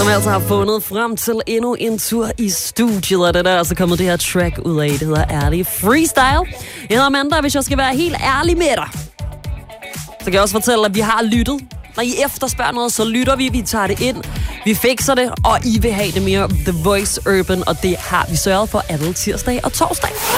som altså har fundet frem til endnu en tur i studiet, og det der er altså kommet det her track ud af. Det hedder Ærlig Freestyle. Jeg hedder Amanda, hvis jeg skal være helt ærlig med dig, så kan jeg også fortælle, at vi har lyttet. Når I efterspørger noget, så lytter vi tager det ind, vi fikser det, og I vil have det mere The Voice Urban, og det har vi sørget for alle tirsdag og torsdag.